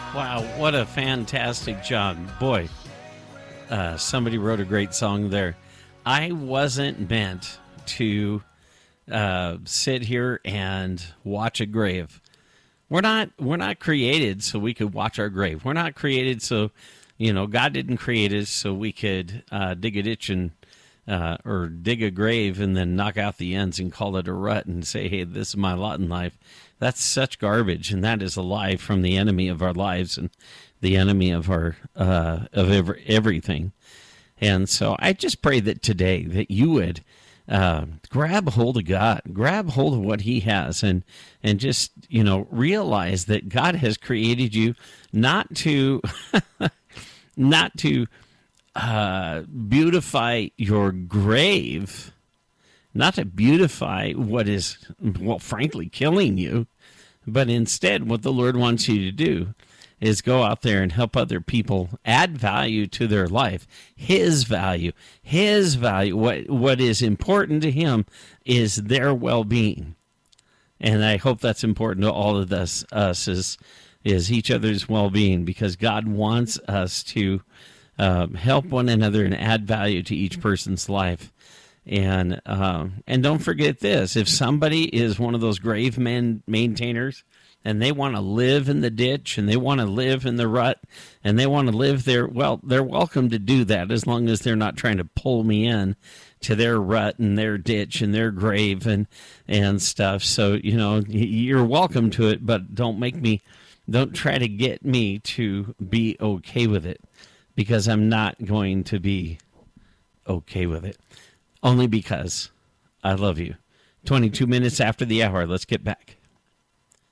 Wow, what a fantastic job. Boy, somebody wrote a great song there. I wasn't meant to sit here and watch a grave. We're not created so we could watch our grave. We're not created so, God didn't create us so we could dig a ditch and or dig a grave and then knock out the ends and call it a rut and say, hey, this is my lot in life. That's such garbage, and that is a lie from the enemy of our lives and the enemy of our everything. And so I just pray that today that you would grab hold of God, grab hold of what He has, and just realize that God has created you not to not to beautify your grave, not to beautify what is, well, frankly, killing you, but instead what the Lord wants you to do is go out there and help other people add value to their life. His value, what is important to Him is their well-being. And I hope that's important to all of us is each other's well-being, because God wants us to help one another and add value to each person's life. And don't forget this: if somebody is one of those grave maintainers and they want to live in the ditch and they want to live in the rut and they want to live there, well, they're welcome to do that, as long as they're not trying to pull me in to their rut and their ditch and their grave and stuff. So, you're welcome to it, but don't try to get me to be okay with it, because I'm not going to be okay with it. Only because I love you. 22 minutes after the hour. Let's get back.